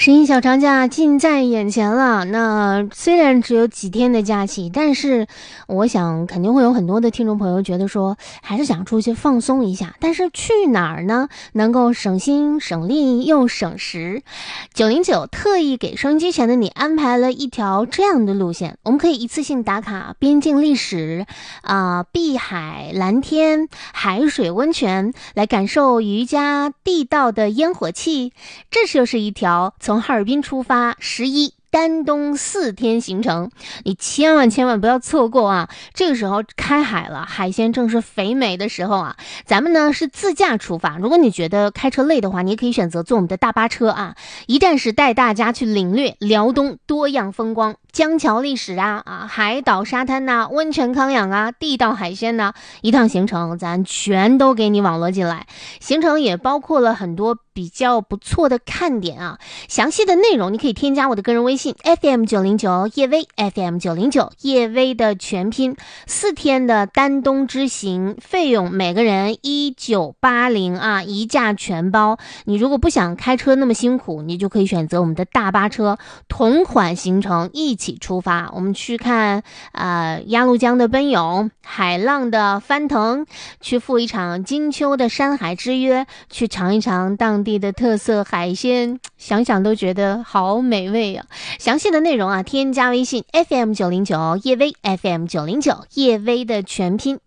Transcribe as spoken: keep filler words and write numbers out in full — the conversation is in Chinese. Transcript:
十一小长假近在眼前了，那虽然只有几天的假期，但是我想肯定会有很多的听众朋友觉得说还是想出去放松一下，但是去哪儿呢能够省心省力又省时。九零九特意给收音机前的你安排了一条这样的路线，我们可以一次性打卡边境历史啊、呃、碧海蓝天海水温泉，来感受渔家地道的烟火气。这就是一条从哈尔滨出发十一丹东四天行程，你千万千万不要错过啊！这个时候开海了，海鲜正是肥美的时候啊。咱们呢是自驾出发，如果你觉得开车累的话，你也可以选择坐我们的大巴车啊，一站式带大家去领略辽东多样风光。江桥历史啊啊，海岛沙滩呐、啊，温泉康养啊，地道海鲜呐、啊，一趟行程咱全都给你网罗进来。行程也包括了很多比较不错的看点啊，详细的内容你可以添加我的个人微信 F M 九零九 叶薇 F M 九零九 叶薇的全拼。四天的丹东之行，费用每个人一九八零啊，一价全包。你如果不想开车那么辛苦，你就可以选择我们的大巴车，同款行程一起出发。我们去看呃鸭绿江的奔涌，海浪的翻腾，去赴一场金秋的山海之约，去尝一尝当地的特色海鲜，想想都觉得好美味啊！详细的内容啊，添加微信 F M 九零九 叶薇 F M 九零九 叶薇的全拼